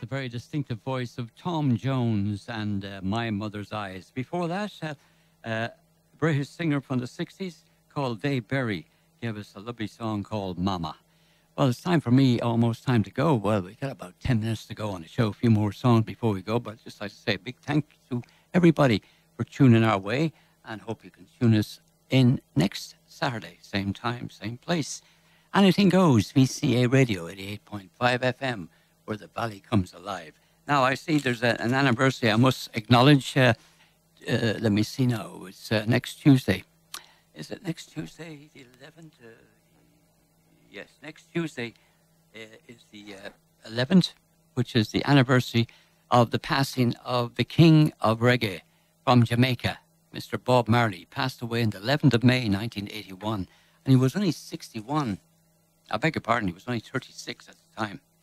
the very distinctive voice of Tom Jones and My Mother's Eyes. Before that, a British singer from the 60s called Dave Berry gave us a lovely song called Mama. Well, it's time for me, almost time to go. Well, we got about 10 minutes to go on the show, a few more songs before we go, but I'd just like to say a big thank you to everybody for tuning our way, and hope you can tune us in next Saturday, same time, same place. Anything goes, VCA Radio 88.5 FM, where the valley comes alive. Now, I see there's an anniversary I must acknowledge. Let me see now. It's next Tuesday. Is it next Tuesday, the 11th? Yes, next Tuesday is the 11th, which is the anniversary of the passing of the king of reggae from Jamaica, Mr. Bob Marley. Passed away on the 11th of May, 1981, and he was only 61. I beg your pardon, he was only 36 at the time.